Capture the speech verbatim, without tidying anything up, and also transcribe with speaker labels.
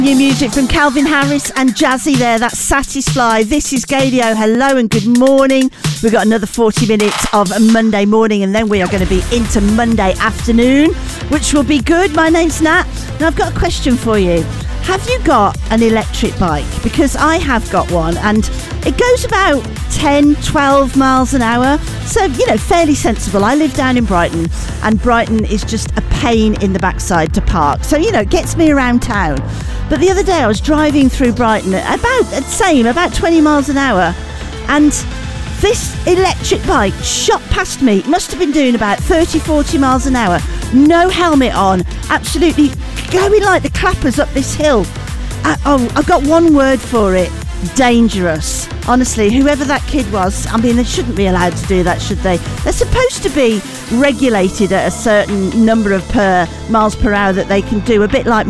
Speaker 1: New music from Calvin Harris and Jazzy there. That's Satisfy. This is Gadio. Hello and good morning. We've got another forty minutes of Monday morning and then we are going to be into Monday afternoon, which will be good. My name's Nat and I've got a question for you. Have you got an electric bike? Because I have got one and it goes about ten, twelve miles an hour. So, you know, fairly sensible. I live down in Brighton and Brighton is just a pain in the backside to park. So, you know, it gets me around town. But the other day I was driving through Brighton at about the same, about twenty miles an hour. And this electric bike shot past me. It must have been doing about thirty, forty miles an hour. No helmet on. Absolutely going like the clappers up this hill. I, oh, I've got one word for it. Dangerous. Honestly, whoever that kid was, I mean, they shouldn't be allowed to do that, should they? They're supposed to be regulated at a certain number of per miles per hour that they can do, a bit like